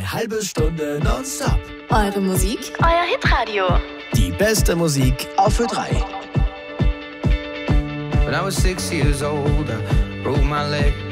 Eine halbe Stunde nonstop. Eure Musik, euer Hitradio. Die beste Musik auf Ö3. When I was 6 years old, I broke my leg.